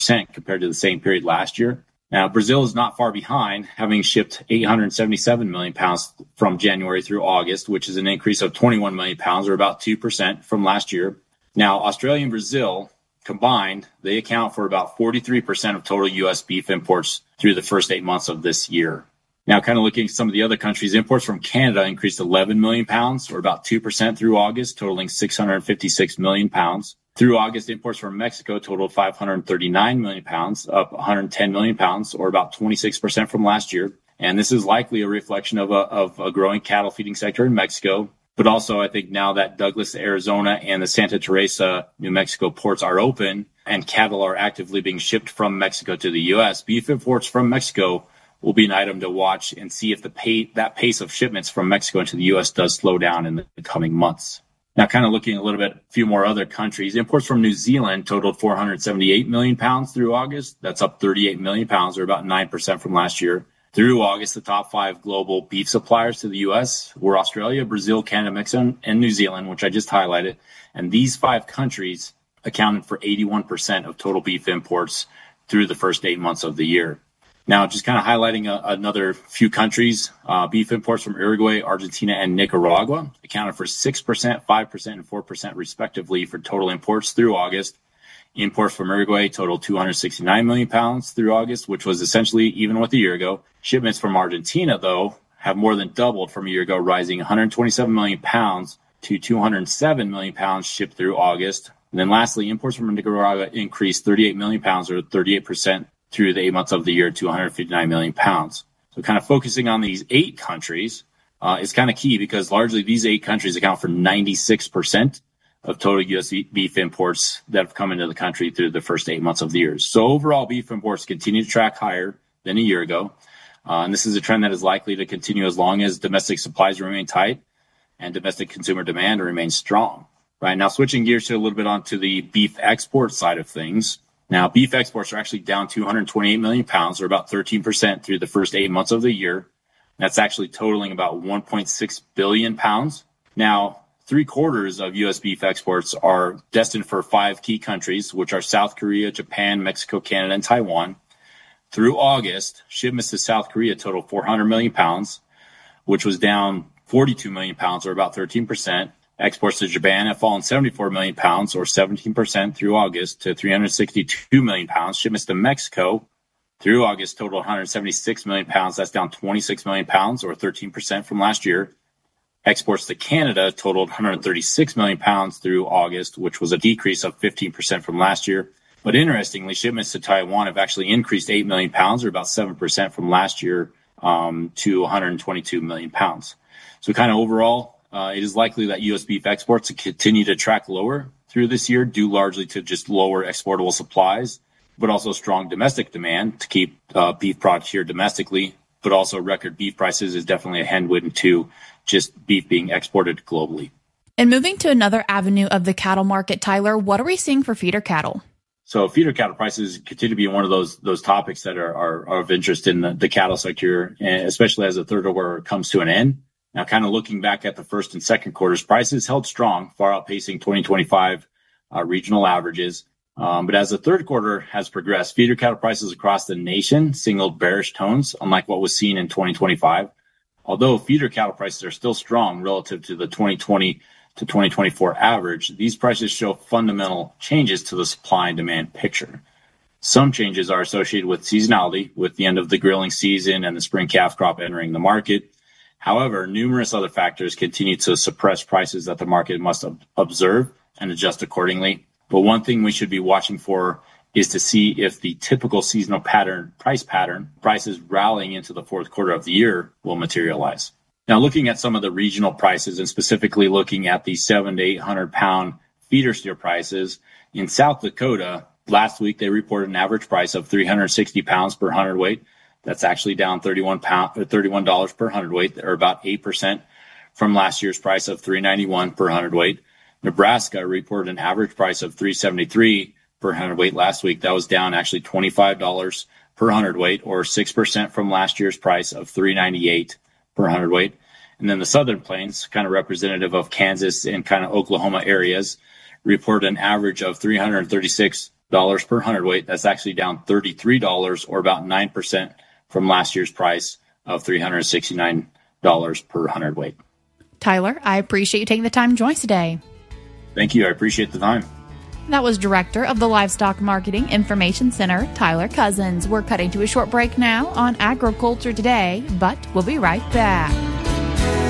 compared to the same period last year. Now, Brazil is not far behind, having shipped 877 million pounds from January through August, which is an increase of 21 million pounds, or about 2% from last year. Now, Australia and Brazil combined, they account for about 43% of total U.S. beef imports through the first 8 months of this year. Now, kind of looking at some of the other countries, imports from Canada increased 11 million pounds, or about 2% through August, totaling 656 million pounds. Through August, imports from Mexico totaled 539 million pounds, up 110 million pounds, or about 26% from last year. And this is likely a reflection of a growing cattle feeding sector in Mexico. But also, I think now that Douglas, Arizona, and the Santa Teresa, New Mexico ports are open and cattle are actively being shipped from Mexico to the U.S., beef imports from Mexico will be an item to watch and see if that pace of shipments from Mexico into the U.S. does slow down in the coming months. Now, kind of looking a little bit, a few more other countries, imports from New Zealand totaled 478 million pounds through August. That's up 38 million pounds, or about 9% from last year. Through August, the top 5 global beef suppliers to the U.S. were Australia, Brazil, Canada, Mexico, and New Zealand, which I just highlighted. And these 5 countries accounted for 81% of total beef imports through the first 8 months of the year. Now, just kind of highlighting another few countries, beef imports from Uruguay, Argentina, and Nicaragua accounted for 6%, 5%, and 4% respectively for total imports through August. Imports from Uruguay totaled 269 million pounds through August, which was essentially even with a year ago. Shipments from Argentina, though, have more than doubled from a year ago, rising 127 million pounds to 207 million pounds shipped through August. And then lastly, imports from Nicaragua increased 38 million pounds, or 38%, through the 8 months of the year to 159 million pounds. So kind of focusing on these 8 countries is kind of key because largely these 8 countries account for 96% of total U.S. beef imports that have come into the country through the first 8 months of the year. So overall, beef imports continue to track higher than a year ago. And this is a trend that is likely to continue as long as domestic supplies remain tight and domestic consumer demand remains strong. Right now, switching gears to a little bit onto the beef export side of things. Now, beef exports are actually down 228 million pounds, or about 13% through the first 8 months of the year. That's actually totaling about 1.6 billion pounds. Now, 3/4 of U.S. beef exports are destined for 5 key countries, which are South Korea, Japan, Mexico, Canada, and Taiwan. Through August, shipments to South Korea totaled 400 million pounds, which was down 42 million pounds, or about 13%. Exports to Japan have fallen 74 million pounds, or 17% through August, to 362 million pounds. Shipments to Mexico through August total 176 million pounds. That's down 26 million pounds, or 13% from last year. Exports to Canada totaled 136 million pounds through August, which was a decrease of 15% from last year. But interestingly, shipments to Taiwan have actually increased 8 million pounds, or about 7% from last year, to 122 million pounds. So kind of overall, it is likely that U.S. beef exports will continue to track lower through this year, due largely to just lower exportable supplies, but also strong domestic demand to keep beef products here domestically. But also record beef prices is definitely a headwind to just beef being exported globally. And moving to another avenue of the cattle market, Tyler, what are we seeing for feeder cattle? So feeder cattle prices continue to be one of those topics that are of interest in the cattle sector, and especially as the third quarter comes to an end. Now, kind of looking back at the first and second quarters, prices held strong, far outpacing 2025 regional averages. But as the third quarter has progressed, feeder cattle prices across the nation signaled bearish tones, unlike what was seen in 2025. Although feeder cattle prices are still strong relative to the 2020 to 2024 average, these prices show fundamental changes to the supply and demand picture. Some changes are associated with seasonality, with the end of the grilling season and the spring calf crop entering the market. However, numerous other factors continue to suppress prices that the market must observe and adjust accordingly. But one thing we should be watching for is to see if the typical seasonal price pattern, prices rallying into the fourth quarter of the year, will materialize. Now, looking at some of the regional prices and specifically looking at the 700 to 800 pound feeder steer prices in South Dakota, last week they reported an average price of 360 pounds per hundredweight. That's actually down $31 per hundredweight, or about 8% from last year's price of $391 per hundredweight. Nebraska reported an average price of $373 per hundredweight last week. That was down actually $25 per hundredweight, or 6% from last year's price of $398 per hundredweight. And then the Southern Plains, kind of representative of Kansas and kind of Oklahoma areas, reported an average of $336 per hundredweight. That's actually down $33 or about 9% from last year's price of $369 per hundredweight. Tyler, I appreciate you taking the time to join us today. Thank you. I appreciate the time. That was Director of the Livestock Marketing Information Center, Tyler Cousins. We're cutting to a short break now on Agriculture Today, but we'll be right back.